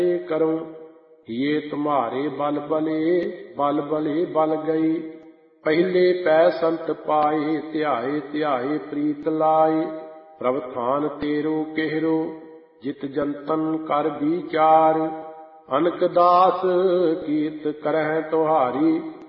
करूं। ये तुम्हारे बल बले बल बले बल गई। पहले पै संत पाए ध्याए ध्याए प्रीत लाए। प्रभ थान तेरो केहरो जित जंतन कर विचार। अनक दास कीर्त करह तुहारी